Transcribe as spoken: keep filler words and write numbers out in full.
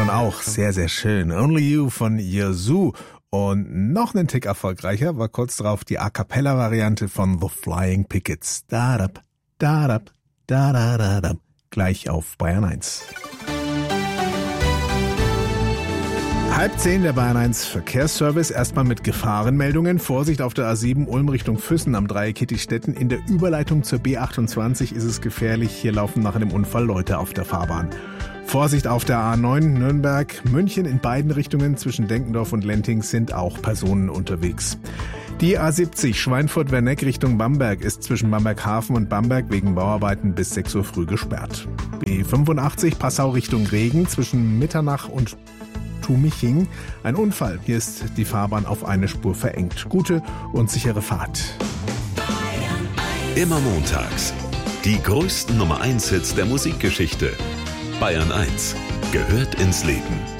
Bayern auch sehr, sehr schön. Only You von Yazoo. Und noch einen Tick erfolgreicher war kurz darauf die A-Cappella-Variante von The Flying Pickets. Da-dab, da-dab, da-da-da-dab. Gleich auf Bayern eins. Halb zehn der Bayern eins Verkehrsservice. Erstmal mit Gefahrenmeldungen. Vorsicht auf der A sieben Ulm Richtung Füssen am Dreieck Kittichstetten. In der Überleitung zur B achtundzwanzig ist es gefährlich. Hier laufen nach einem Unfall Leute auf der Fahrbahn. Vorsicht auf der A neun Nürnberg, München in beiden Richtungen zwischen Denkendorf und Lenting sind auch Personen unterwegs. Die A siebzig Schweinfurt-Werneck Richtung Bamberg ist zwischen Bamberg-Hafen und Bamberg wegen Bauarbeiten bis sechs Uhr früh gesperrt. B fünfundachtzig Passau Richtung Regen zwischen Mitternach und Tumiching. Ein Unfall. Hier ist die Fahrbahn auf eine Spur verengt. Gute und sichere Fahrt. Immer montags. Die größten Nummer eins Hits der Musikgeschichte. Bayern eins gehört ins Leben.